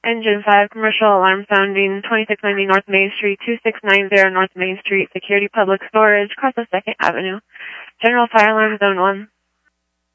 Engine 5, commercial alarm sounding, 2690 North Main Street, 2690 North Main Street, security public storage, across the 2nd Avenue. General fire alarm, zone 1.